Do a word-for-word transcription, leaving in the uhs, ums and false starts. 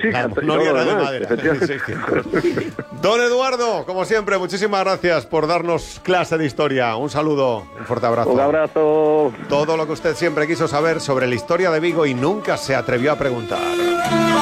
sí, La canto- Noriega todo, de ¿no? madera. Efectivamente. Don Eduardo, como siempre, muchísimas gracias por darnos clase de historia. Un saludo, un fuerte abrazo. Un abrazo. Todo lo que usted siempre quiso saber sobre la historia de Vigo y nunca se atrevió a preguntar.